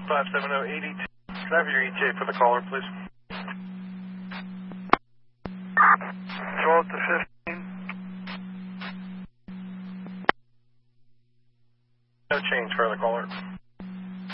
57082. Can I have your ETA for the caller, please? 12 to 15. No change for the caller.